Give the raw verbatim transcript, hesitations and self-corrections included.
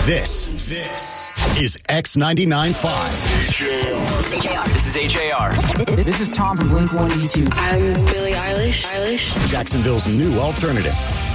This, this is X ninety-nine point five. This is H A R. This is H A R. This is Tom from Blink one eighty-two. I'm Billie Eilish. Eilish. Jacksonville's new alternative.